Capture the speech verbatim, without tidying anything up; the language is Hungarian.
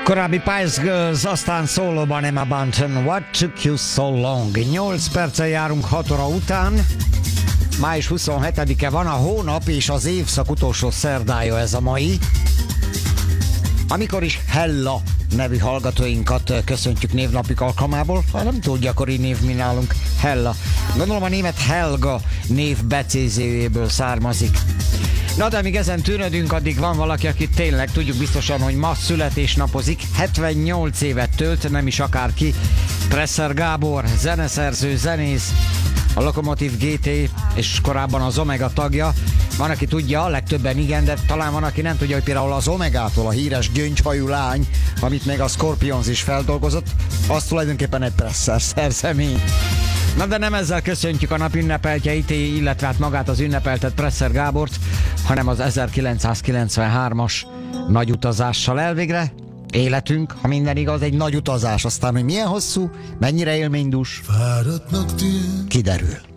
Korábbi Spice Girls, aztán szólóban Emma Bunton, What Took You So Long. nyolc perccel járunk hat óra után. május huszonhetedike van, a hónap és az évszak utolsó szerdája ez a mai. Amikor is Hella nevű hallgatóinkat köszöntjük névnapjuk alkalmából, ha nem túl gyakori név, mi nálunk Hella. Gondolom a német Helga név becézőjéből származik. Na de míg ezen tűnödünk, addig van valaki, aki tényleg tudjuk biztosan, hogy ma születésnapozik, hetvennyolc évet tölt, nem is akárki, Presser Gábor, zeneszerző, zenész, a Lokomotív gé té és korábban az Omega tagja. Van, aki tudja, legtöbben igen, de talán van, aki nem tudja, hogy például az Omegától a híres gyöngyhajú lány, amit még a Scorpions is feldolgozott, az tulajdonképpen egy Presser szerzemény. Na de nem ezzel köszöntjük a nap ünnepeltjeit, illetve hát magát az ünnepeltet Presser Gábort, hanem az ezerkilencszázkilencvenhármas nagy utazással. Elvégre életünk, ha minden igaz, egy nagy utazás. Aztán, hogy milyen hosszú, mennyire élménydús, kiderül.